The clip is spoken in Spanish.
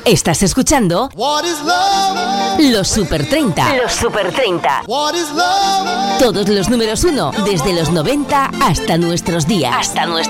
Estás escuchando Los Super 30. Los Super 30. Todos los números 1 desde los 90 hasta nuestros días.